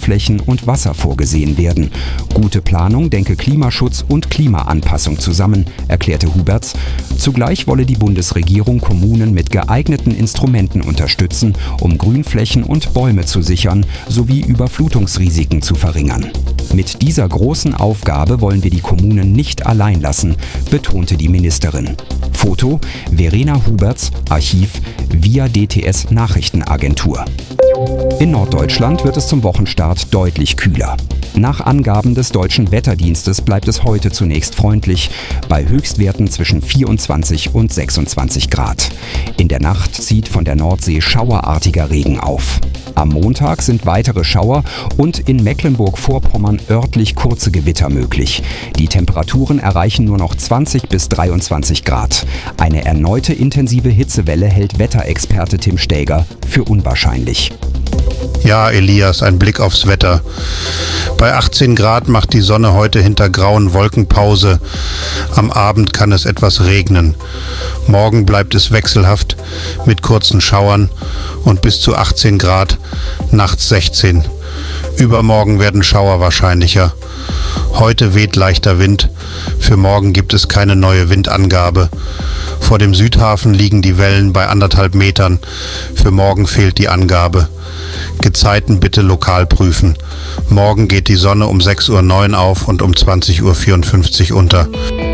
Grünflächen und Wasser vorgesehen werden. Gute Planung denke Klimaschutz und Klimaanpassung zusammen, erklärte Huberts. Zugleich wolle die Bundesregierung Kommunen mit geeigneten Instrumenten unterstützen, um Grünflächen und Bäume zu sichern, sowie Überflutungsrisiken zu verringern. Mit dieser großen Aufgabe wollen wir die Kommunen nicht allein lassen, betonte die Ministerin. Foto: Verena Huberts, Archiv, via DTS Nachrichtenagentur. In Norddeutschland wird es zum Wochenstart deutlich kühler. Nach Angaben des Deutschen Wetterdienstes bleibt es heute zunächst freundlich, bei Höchstwerten zwischen 24 und 26 Grad. In der Nacht zieht von der Nordsee schauerartiger Regen auf. Am Montag sind weitere Schauer und in Mecklenburg-Vorpommern örtlich kurze Gewitter möglich. Die Temperaturen erreichen nur noch 20 bis 23 Grad. Eine erneute intensive Hitzewelle hält Wetterexperte Tim Stäger für unwahrscheinlich. Ja, Elias, ein Blick aufs Wetter. Bei 18 Grad macht die Sonne heute hinter grauen Wolken Pause. Am Abend kann es etwas regnen. Morgen bleibt es wechselhaft mit kurzen Schauern und bis zu 18 Grad, nachts 16. Übermorgen werden Schauer wahrscheinlicher. Heute weht leichter Wind. Für morgen gibt es keine neue Windangabe. Vor dem Südhafen liegen die Wellen bei 1,5 Metern. Für morgen fehlt die Angabe. Gezeiten bitte lokal prüfen. Morgen geht die Sonne um 6:09 Uhr auf und um 20:54 Uhr unter.